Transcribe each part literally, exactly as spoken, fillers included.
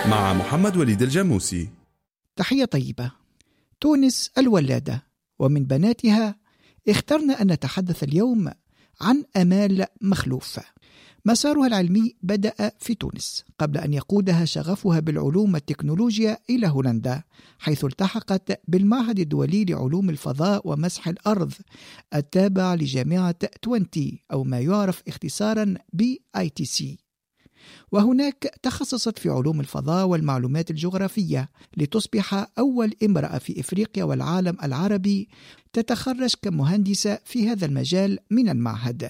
مع محمد وليد الجاموسي. تحية طيبة. تونس الولادة، ومن بناتها اخترنا أن نتحدث اليوم عن أمال مخلوف. مسارها العلمي بدأ في تونس قبل أن يقودها شغفها بالعلوم والتكنولوجيا إلى هولندا، حيث التحقت بالمعهد الدولي لعلوم الفضاء ومسح الأرض التابع لجامعة توينتي، أو ما يعرف اختصارا ب آي تي سي، وهناك تخصصت في علوم الفضاء والمعلومات الجغرافية لتصبح أول امرأة في إفريقيا والعالم العربي تتخرج كمهندسة في هذا المجال من المعهد.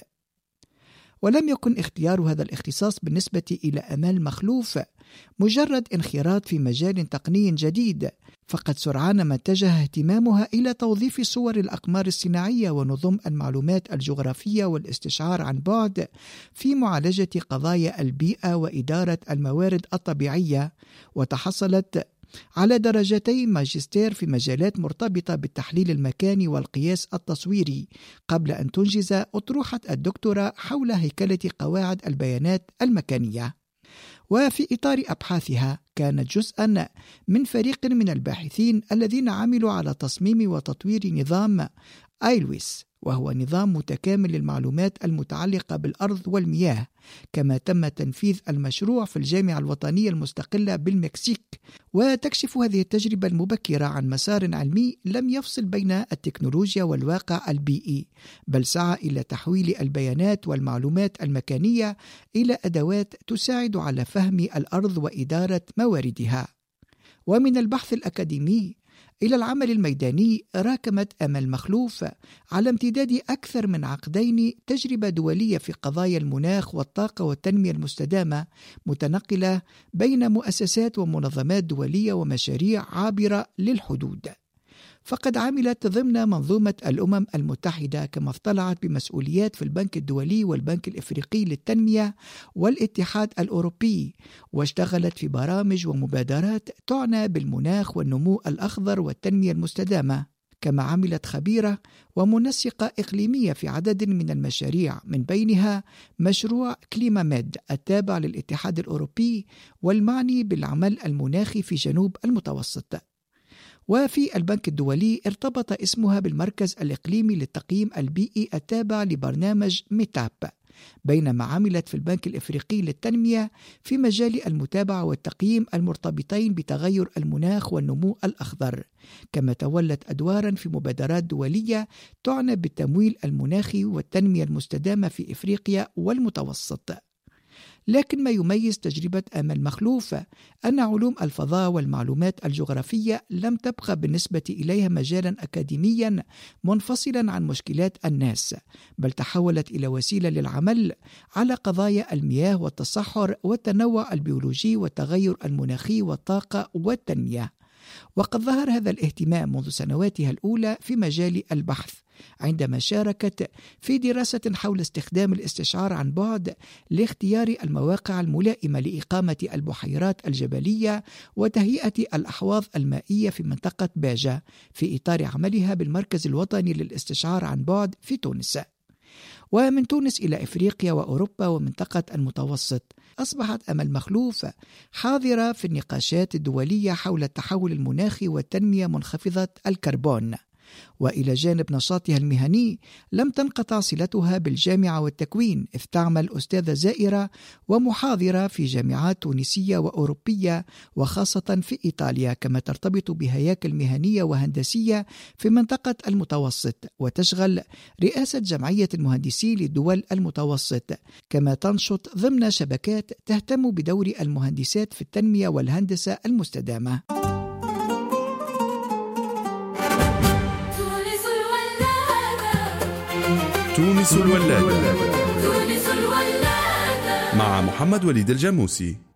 ولم يكن اختيار هذا الاختصاص بالنسبة إلى أمال مخلوف مجرد انخراط في مجال تقني جديد، فقد سرعان ما اتجه اهتمامها إلى توظيف صور الأقمار الصناعية ونظم المعلومات الجغرافية والاستشعار عن بعد في معالجة قضايا البيئة وإدارة الموارد الطبيعية، وتحصلت على درجتي ماجستير في مجالات مرتبطة بالتحليل المكاني والقياس التصويري، قبل أن تنجز أطروحة الدكتوراه حول هيكلة قواعد البيانات المكانية. وفي إطار أبحاثها كانت جزءا من فريق من الباحثين الذين عملوا على تصميم وتطوير نظام آيلويس، وهو نظام متكامل للمعلومات المتعلقة بالأرض والمياه، كما تم تنفيذ المشروع في الجامعة الوطنية المستقلة بالمكسيك. وتكشف هذه التجربة المبكرة عن مسار علمي لم يفصل بين التكنولوجيا والواقع البيئي، بل سعى إلى تحويل البيانات والمعلومات المكانية إلى أدوات تساعد على فهم الأرض وإدارة مواردها. ومن البحث الأكاديمي إلى العمل الميداني، راكمت أمال مخلوف على امتداد أكثر من عقدين تجربة دولية في قضايا المناخ والطاقة والتنمية المستدامة، متنقلة بين مؤسسات ومنظمات دولية ومشاريع عابرة للحدود. فقد عملت ضمن منظومة الأمم المتحدة، كما اطلعت بمسؤوليات في البنك الدولي والبنك الإفريقي للتنمية والاتحاد الأوروبي، واشتغلت في برامج ومبادرات تعنى بالمناخ والنمو الأخضر والتنمية المستدامة. كما عملت خبيرة ومنسقة إقليمية في عدد من المشاريع، من بينها مشروع كليما ميد التابع للاتحاد الأوروبي والمعني بالعمل المناخي في جنوب المتوسط. وفي البنك الدولي ارتبط اسمها بالمركز الإقليمي للتقييم البيئي التابع لبرنامج ميتاب، بينما عملت في البنك الإفريقي للتنمية في مجال المتابعة والتقييم المرتبطين بتغير المناخ والنمو الأخضر، كما تولت أدوارا في مبادرات دولية تعنى بالتمويل المناخي والتنمية المستدامة في إفريقيا والمتوسط. لكن ما يميز تجربة أمال مخلوف أن علوم الفضاء والمعلومات الجغرافية لم تبقى بالنسبة إليها مجالا أكاديميا منفصلا عن مشكلات الناس، بل تحولت إلى وسيلة للعمل على قضايا المياه والتصحر والتنوع البيولوجي والتغير المناخي والطاقة والتنمية. وقد ظهر هذا الاهتمام منذ سنواتها الأولى في مجال البحث، عندما شاركت في دراسة حول استخدام الاستشعار عن بعد لاختيار المواقع الملائمة لإقامة البحيرات الجبلية وتهيئة الأحواض المائية في منطقة باجة، في إطار عملها بالمركز الوطني للاستشعار عن بعد في تونس. ومن تونس إلى إفريقيا وأوروبا ومنطقة المتوسط، أصبحت أمال مخلوف حاضرة في النقاشات الدولية حول التحول المناخي والتنمية منخفضة الكربون. وإلى جانب نشاطها المهني لم تنقطع صلتها بالجامعة والتكوين، إذ تعمل أستاذة زائرة ومحاضرة في جامعات تونسية وأوروبية وخاصة في إيطاليا، كما ترتبط بهياكل مهنية وهندسية في منطقة المتوسط، وتشغل رئاسة جمعية المهندسين للدول المتوسط، كما تنشط ضمن شبكات تهتم بدور المهندسات في التنمية والهندسة المستدامة. تونس الولادة مع محمد وليد الجاموسي.